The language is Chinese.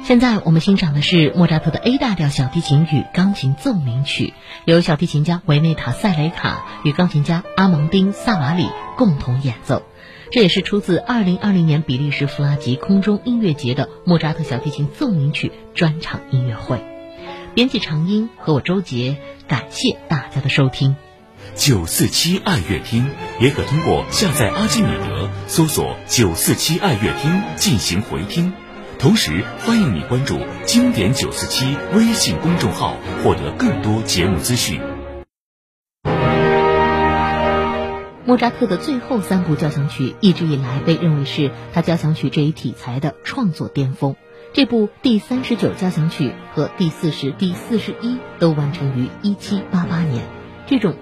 现在我们欣赏的是莫扎特的 A 大调小提琴与钢琴奏鸣曲，由小提琴家维内塔·塞雷卡与钢琴家阿蒙丁·萨瓦里共同演奏。这也是出自2020年比利时弗拉吉空中音乐节的莫扎特小提琴奏鸣曲专场音乐会。编辑长音和我周杰，感谢大家的收听。 947爱乐厅也可通过下载阿基米德搜索947爱乐厅进行回听。同时欢迎你关注经典947微信公众号，获得更多节目资讯。 莫扎特的最后3部交响曲一直以来被认为是他交响曲这一题材的创作巅峰。这部第39交响曲和第40、第41都完成于1788年。这种